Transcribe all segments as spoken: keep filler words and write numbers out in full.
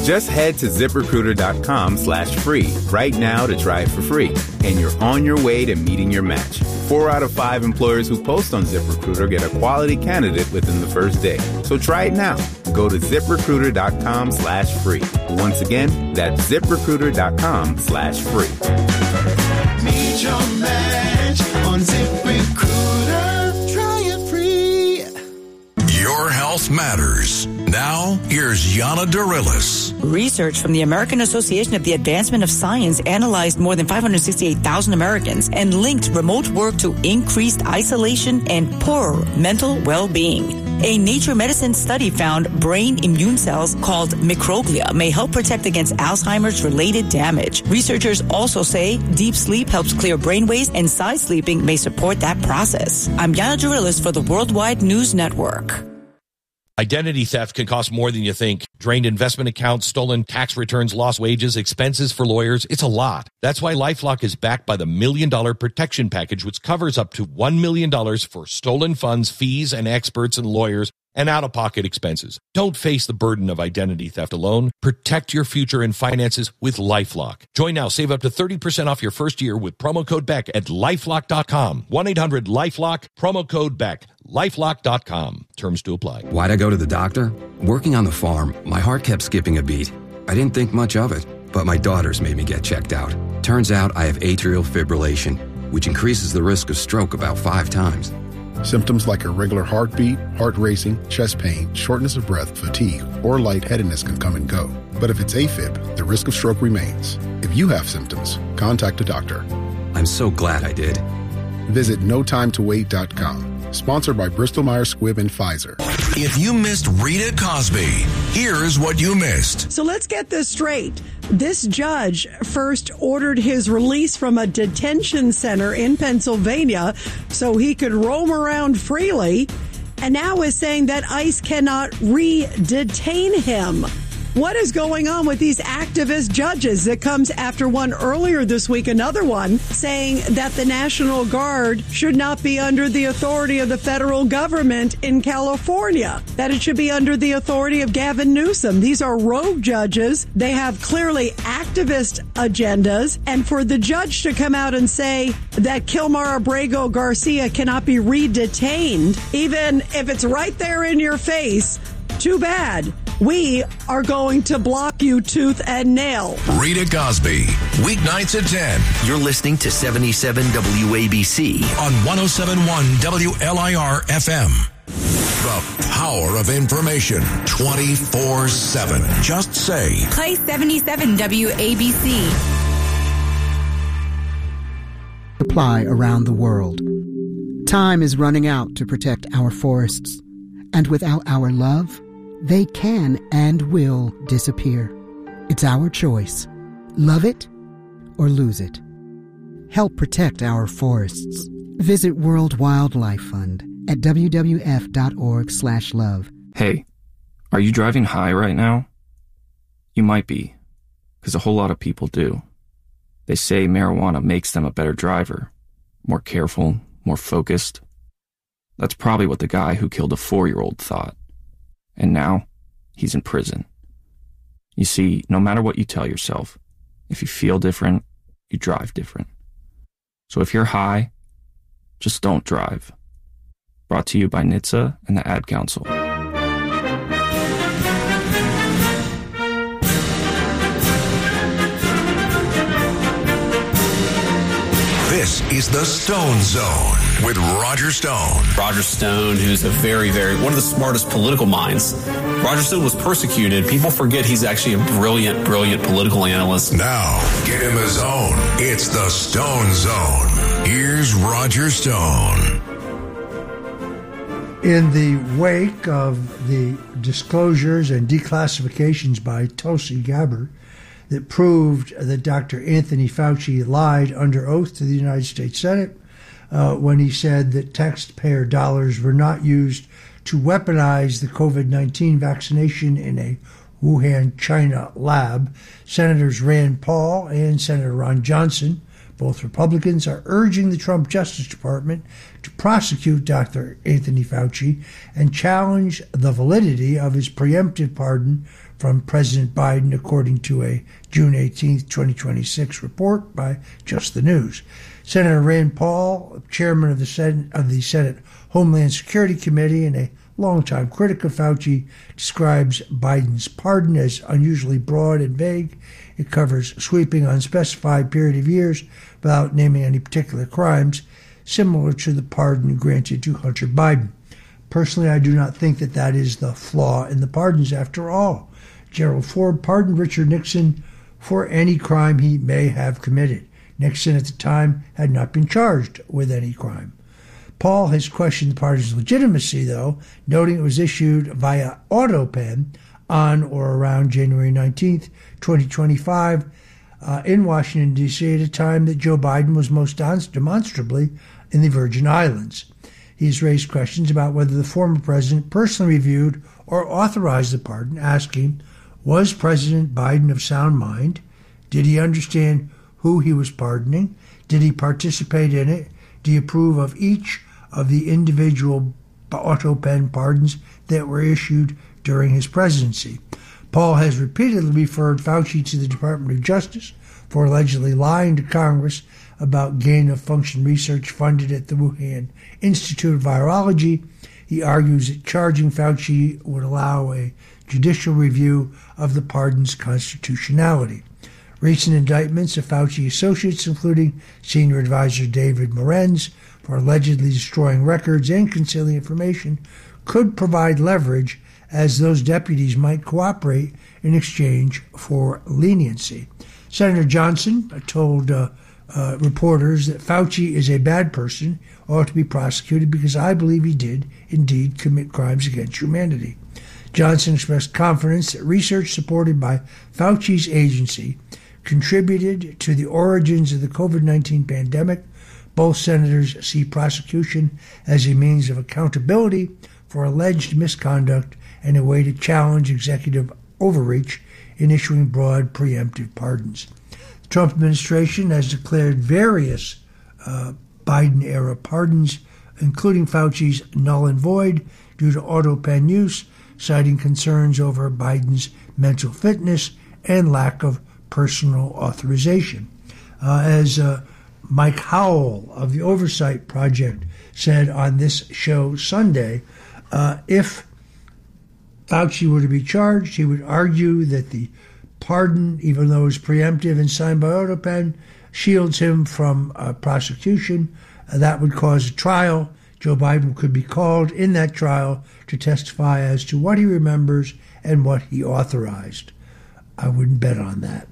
Just head to ZipRecruiter.com slash free right now to try it for free. And you're on your way to meeting your match. Four out of five employers who post on ZipRecruiter get a quality candidate within the first day. So try it now. Go to ZipRecruiter.com slash free. Once again, that's ZipRecruiter.com slash free. Meet your match on ZipRecruiter. Try it free. Your health matters. Now, here's Yana Darilis. Research from the American Association of the Advancement of Science analyzed more than five hundred sixty-eight thousand Americans and linked remote work to increased isolation and poorer mental well-being. A Nature Medicine study found brain immune cells called microglia may help protect against Alzheimer's related damage. Researchers also say deep sleep helps clear brain waste and side sleeping may support that process. I'm Yana Darilis for the Worldwide News Network. Identity theft can cost more than you think. Drained investment accounts, stolen tax returns, lost wages, expenses for lawyers. It's a lot. That's why LifeLock is backed by the Million Dollar Protection Package, which covers up to one million dollars for stolen funds, fees, and experts and lawyers, and out-of-pocket expenses. Don't face the burden of identity theft alone. Protect your future and finances with LifeLock. Join now. Save up to thirty percent off your first year with promo code Beck at LifeLock dot com. one eight hundred LifeLock, promo code Beck. LifeLock dot com. Terms to apply. Why'd I go to the doctor? Working on the farm, my heart kept skipping a beat. I didn't think much of it, but my daughters made me get checked out. Turns out I have atrial fibrillation, which increases the risk of stroke about five times. Symptoms like irregular heartbeat, heart racing, chest pain, shortness of breath, fatigue, or lightheadedness can come and go. But if it's AFib, the risk of stroke remains. If you have symptoms, contact a doctor. I'm so glad I did. Visit no time to wait dot com. Sponsored by Bristol Myers Squibb and Pfizer. If you missed Rita Cosby, here's what you missed. So let's get this straight. This judge first ordered his release from a detention center in Pennsylvania so he could roam around freely, and now is saying that ICE cannot re-detain him. What is going on with these activist judges? That comes after one earlier this week, another one, saying that the National Guard should not be under the authority of the federal government in California, that it should be under the authority of Gavin Newsom. These are rogue judges. They have clearly activist agendas. And for the judge to come out and say that Kilmar Abrego Garcia cannot be re-detained, even if it's right there in your face, too bad. We are going to block you tooth and nail. Rita Cosby, weeknights at ten. You're listening to seventy-seven W A B C on one oh seven point one W L I R F M. The power of information twenty-four seven. Just say, play seventy-seven W A B C. Apply around the world. Time is running out to protect our forests. And without our love, they can and will disappear. It's our choice. Love it or lose it. Help protect our forests. Visit World Wildlife Fund at w w f dot org slash love. Hey, are you driving high right now? You might be, because a whole lot of people do. They say marijuana makes them a better driver, more careful, more focused. That's probably what the guy who killed a four-year-old thought. And now, he's in prison. You see, no matter what you tell yourself, if you feel different, you drive different. So if you're high, just don't drive. Brought to you by N H T S A and the Ad Council. This is the Stone Zone with Roger Stone. Roger Stone, who's a very, very, one of the smartest political minds. Roger Stone was persecuted. People forget he's actually a brilliant, brilliant political analyst. Now, get in the zone. It's the Stone Zone. Here's Roger Stone. In the wake of the disclosures and declassifications by Tulsi Gabbard that proved that Doctor Anthony Fauci lied under oath to the United States Senate uh, when he said that taxpayer dollars were not used to weaponize the covid nineteen vaccination in a Wuhan, China lab, Senators Rand Paul and Senator Ron Johnson, both Republicans, are urging the Trump Justice Department to prosecute Doctor Anthony Fauci and challenge the validity of his preemptive pardon from President Biden, according to a June eighteenth, twenty twenty-six report by Just the News. Senator Rand Paul, chairman of the Senate, of the Senate Homeland Security Committee and a longtime critic of Fauci, describes Biden's pardon as unusually broad and vague. It covers sweeping, unspecified period of years without naming any particular crimes, similar to the pardon granted to Hunter Biden. Personally, I do not think that that is the flaw in the pardons. After all, Gerald Ford pardoned Richard Nixon for any crime he may have committed. Nixon at the time had not been charged with any crime. Paul has questioned the pardon's legitimacy, though, noting it was issued via AutoPen on or around January nineteenth, twenty twenty-five, uh, in Washington, D C, at a time that Joe Biden was most demonstrably in the Virgin Islands. He's raised questions about whether the former president personally reviewed or authorized the pardon, asking, was President Biden of sound mind? Did he understand who he was pardoning? Did he participate in it? Do you approve of each of the individual AutoPen pardons that were issued during his presidency? Paul has repeatedly referred Fauci to the Department of Justice for allegedly lying to Congress about gain-of-function research funded at the Wuhan Institute of Virology. He argues that charging Fauci would allow a judicial review of the pardon's constitutionality. Recent indictments of Fauci associates, including senior advisor David Morenz, for allegedly destroying records and concealing information, could provide leverage, as those deputies might cooperate in exchange for leniency. Senator Johnson told uh, uh, reporters that Fauci is a bad person, ought to be prosecuted because I believe he did indeed commit crimes against humanity. Johnson expressed confidence that research supported by Fauci's agency contributed to the origins of the COVID nineteen pandemic. Both senators see prosecution as a means of accountability for alleged misconduct and a way to challenge executive overreach in issuing broad preemptive pardons. The Trump administration has declared various uh, Biden-era pardons, including Fauci's, null and void due to AutoPen use, citing concerns over Biden's mental fitness and lack of personal authorization. Uh, as uh, Mike Howell of the Oversight Project said on this show Sunday, uh, if Fauci were to be charged, he would argue that the pardon, even though it's preemptive and signed by AutoPen, shields him from uh, prosecution. Uh, that would cause a trial. Joe Biden could be called in that trial to testify as to what he remembers and what he authorized. I wouldn't bet on that.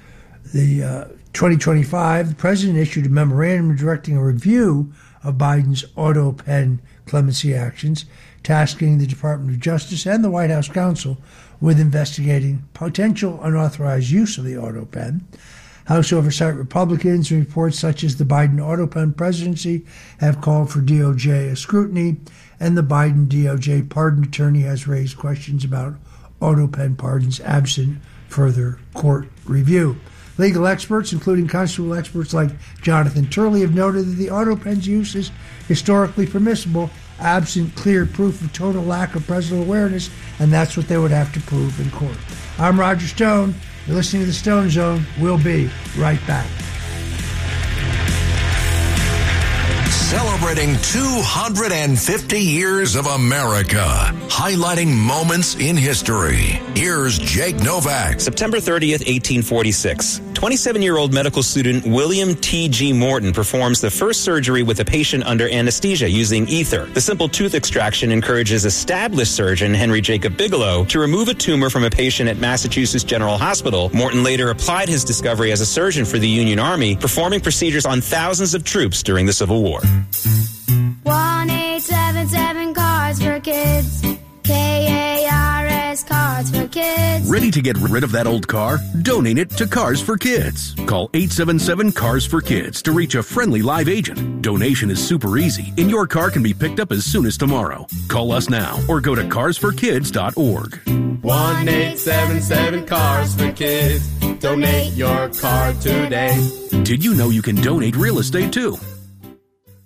The uh, twenty twenty-five, the president issued a memorandum directing a review of Biden's AutoPen clemency actions, tasking the Department of Justice and the White House counsel with investigating potential unauthorized use of the AutoPen. House Oversight Republicans in reports such as the Biden AutoPen presidency have called for D O J scrutiny, and the Biden D O J pardon attorney has raised questions about AutoPen pardons absent further court review. Legal experts, including constitutional experts like Jonathan Turley, have noted that the AutoPen's use is historically permissible, absent clear proof of total lack of personal awareness, and that's what they would have to prove in court. I'm Roger Stone. You're listening to The Stone Zone. We'll be right back. Celebrating two hundred fifty years of America, highlighting moments in history. Here's Jake Novak. September thirtieth, eighteen forty-six. twenty-seven-year-old medical student William T G Morton performs the first surgery with a patient under anesthesia using ether. The simple tooth extraction encourages established surgeon Henry Jacob Bigelow to remove a tumor from a patient at Massachusetts General Hospital. Morton later applied his discovery as a surgeon for the Union Army, performing procedures on thousands of troops during the Civil War. one eight seven seven Cards for Kids. K A R S Cards for Kids. Ready to get rid of that old car? Donate it to Cars for Kids. Call eight seven seven Cars for Kids to reach a friendly live agent. Donation is super easy, and your car can be picked up as soon as tomorrow. Call us now or go to cars for kids dot org. one eight seven seven Cars for Kids. Donate your car today. Did you know you can donate real estate too?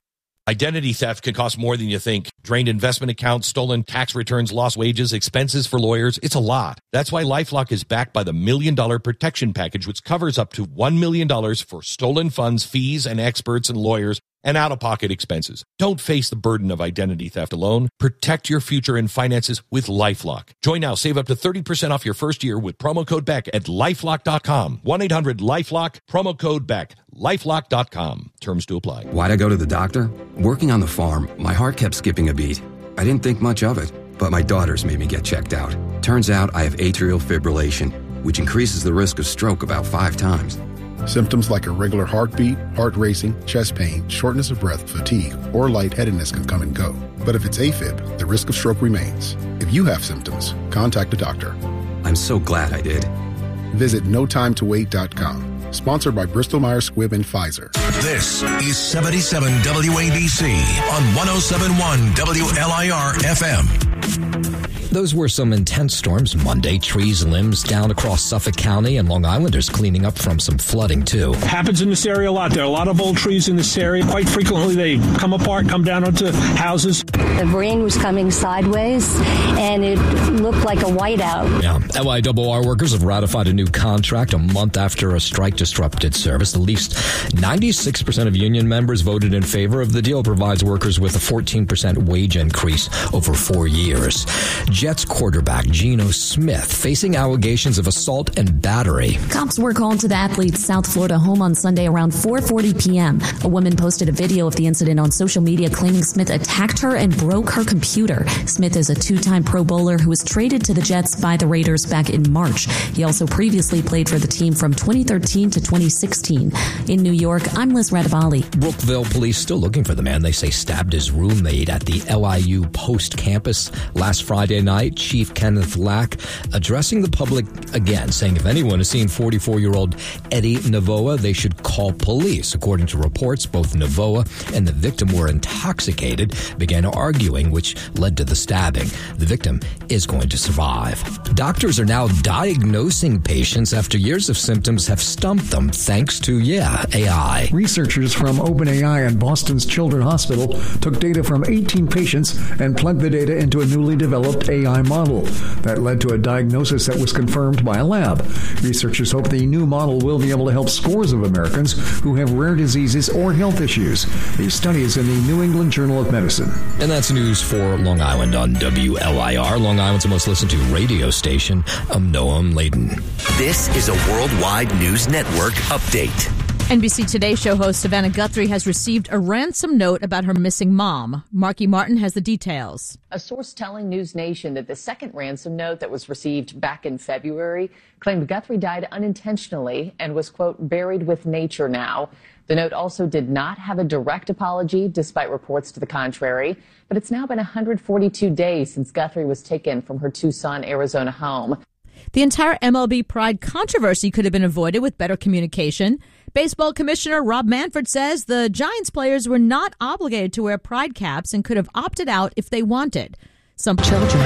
Identity theft can cost more than you think. Drained investment accounts, stolen tax returns, lost wages, expenses for lawyers. It's a lot. That's why LifeLock is backed by the Million Dollar Protection Package, which covers up to one million dollars for stolen funds, fees, and experts and lawyers, and out-of-pocket expenses. Don't face the burden of identity theft alone. Protect your future and finances with LifeLock. Join now. Save up to thirty percent off your first year with promo code Beck at lifelock dot com. one eight hundred lifelock, promo code Beck. lifelock dot com. Terms to apply. Why'd I go to the doctor? Working on the farm, my heart kept skipping a beat. I didn't think much of it, but my daughters made me get checked out. Turns out I have atrial fibrillation, which increases the risk of stroke about five times. Symptoms like irregular heartbeat, heart racing, chest pain, shortness of breath, fatigue, or lightheadedness can come and go. But if it's AFib, the risk of stroke remains. If you have symptoms, contact a doctor. I'm so glad I did. Visit no time to wait dot com. Sponsored by Bristol Myers Squibb and Pfizer. This is seventy-seven W A B C on one oh seven point one W L I R F M. Those were some intense storms Monday. Trees, limbs down across Suffolk County, and Long Islanders cleaning up from some flooding, too. Happens in this area a lot. There are a lot of old trees in this area. Quite frequently, they come apart, come down onto houses. The rain was coming sideways, and it looked like a whiteout. Yeah. L I R R workers have ratified a new contract a month after a strike disrupted service. At least ninety-six percent of union members voted in favor of the deal. Provides workers with a fourteen percent wage increase over four years. Jets quarterback Geno Smith facing allegations of assault and battery. Cops were called to the athlete's South Florida home on Sunday around four forty p.m. A woman posted a video of the incident on social media claiming Smith attacked her and broke her computer. Smith is a two-time Pro Bowler who was traded to the Jets by the Raiders back in March. He also previously played for the team from twenty thirteen to twenty sixteen. In New York, I'm Liz Radabali. Brookville police still looking for the man they say stabbed his roommate at the L I U Post campus last Friday night. Chief Kenneth Lack addressing the public again, saying if anyone has seen forty-four-year-old Eddie Navoa, they should call police. According to reports, both Navoa and the victim were intoxicated, began arguing, which led to the stabbing. The victim is going to survive. Doctors are now diagnosing patients after years of symptoms have stumped them, thanks to, yeah, A I. Researchers from OpenAI and Boston's Children's Hospital took data from eighteen patients and plugged the data into a newly developed A I model. That led to a diagnosis that was confirmed by a lab. Researchers hope the new model will be able to help scores of Americans who have rare diseases or health issues. The study is in the New England Journal of Medicine. And that's news for Long Island on W L I R, Long Island's most listened to radio station. I'm Noam Layden. This is a Worldwide News Network update. N B C Today show host Savannah Guthrie has received a ransom note about her missing mom. Marky Martin has the details. A source telling News Nation that the second ransom note that was received back in February claimed Guthrie died unintentionally and was, quote, buried with nature now. The note also did not have a direct apology, despite reports to the contrary. But it's now been one hundred forty-two days since Guthrie was taken from her Tucson, Arizona home. The entire M L B Pride controversy could have been avoided with better communication. Baseball Commissioner Rob Manfred says the Giants players were not obligated to wear pride caps and could have opted out if they wanted. Some children.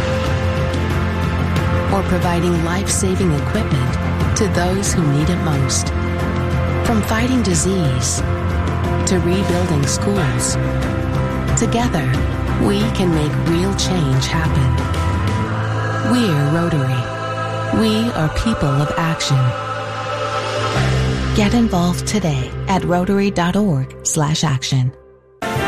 Or providing life-saving equipment to those who need it most. From fighting disease to rebuilding schools, together we can make real change happen. We're Rotary. We are people of action. Get involved today at rotary dot org slash action.